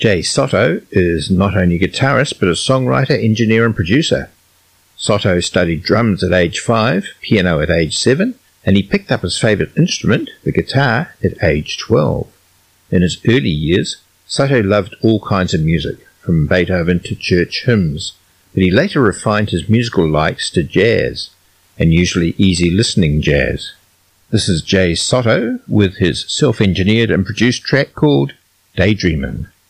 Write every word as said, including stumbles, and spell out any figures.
Jay Soto is not only a guitarist but a songwriter, engineer and producer. Soto studied drums at age five, piano at age seven, and he picked up his favourite instrument, the guitar, at age twelve. In his early years, Soto loved all kinds of music, from Beethoven to church hymns, but he later refined his musical likes to jazz, and usually easy-listening jazz. This is Jay Soto with his self-engineered and produced track called Daydreamin'.